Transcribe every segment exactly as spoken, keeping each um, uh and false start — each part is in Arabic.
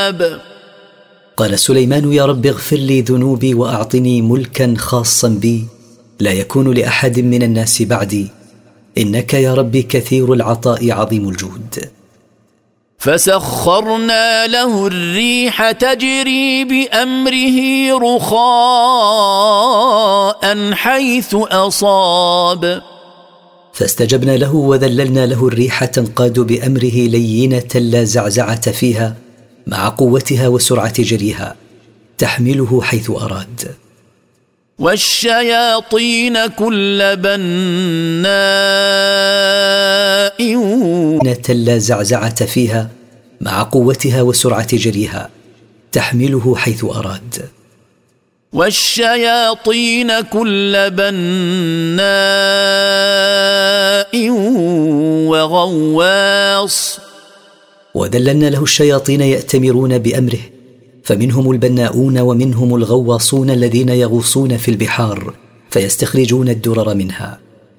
الألباب. قال سليمان: يا رب اغفر لي ذنوبي وأعطني ملكا خاصا بي لا يكون لأحد من الناس بعدي، إنك يا رب كثير العطاء عظيم الجود. فسخرنا له الريح تجري بأمره رخاء حيث أصاب. فاستجبنا له وذللنا له الريح تنقاد بأمره لينة لا زعزعة فيها، مع قوتها وسرعة جريها، تحمله حيث أراد. والشياطين كل بناء لا زعزعة فيها، مع قوتها وسرعة جريها، تحمله حيث أراد. والشياطين كل بناء وغواص. وذللنا له الشياطين يأتمرون بأمره، فمنهم البناؤون ومنهم الغواصون الذين يغوصون في البحار فيستخرجون الدرر منها.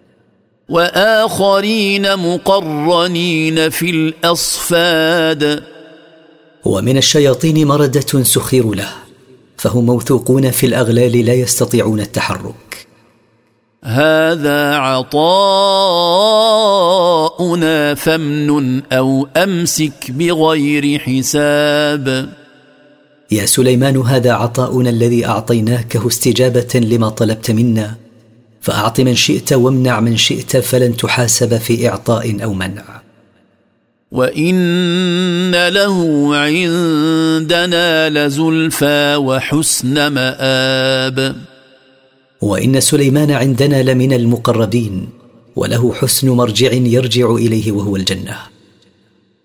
وآخرين مقرنين في الأصفاد. ومن الشياطين مردة سخر له، فهم موثوقون في الأغلال لا يستطيعون التحرك. هذا عطاؤنا فامنن أو أمسك بغير حساب. يا سليمان، هذا عطاؤنا الذي أعطيناكه استجابة لما طلبت منا، فأعط من شئت وامنع من شئت، فلن تحاسب في إعطاء أو منع. وإن له عندنا لزلفى وحسن مآب. وإن سليمان عندنا لمن المقربين، وله حسن مرجع يرجع إليه وهو الجنة.